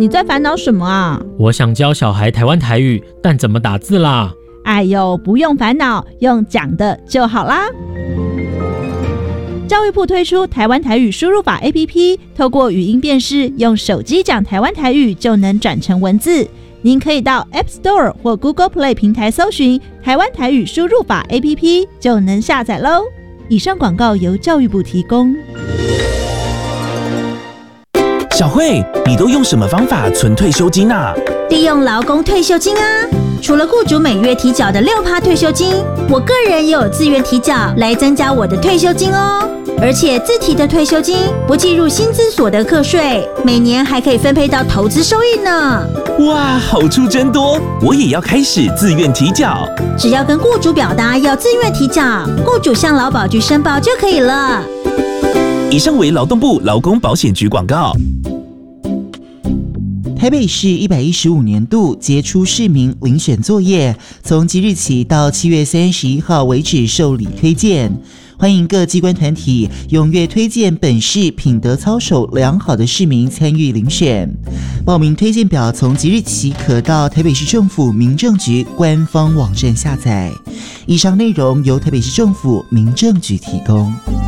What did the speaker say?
你在烦恼什么啊？ 我想教小孩台湾台语，但怎么打字啦？ 哎呦，不用烦恼，用讲的就好啦。教育部推出台湾台语输入法 APP， 透过语音辨识，用手机讲台湾台语就能转成文字。您可以到 App Store 或 Google Play 平台搜寻台湾台语输入法 APP， 就能下载咯。以上广告由教育部提供。 小慧，你都用什么方法存退休金啊？ 利用劳工退休金啊！除了雇主每月提缴的6%退休金，我个人也有自愿提缴来增加我的退休金哦。而且自提的退休金不计入薪资所得课税，每年还可以分配到投资收益呢。 哇，好处真多！我也要开始自愿提缴。 只要跟雇主表达要自愿提缴，雇主向劳保局申报就可以了。 以上为劳动部劳工保险局广告。 台北市115年度杰出市民遴选作业，从即日起到7月31号为止受理推荐。欢迎各机关团体踊跃推荐本市品德操守良好的市民参与遴选。报名推荐表从即日起可到台北市政府民政局官方网站下载。以上内容由台北市政府民政局提供。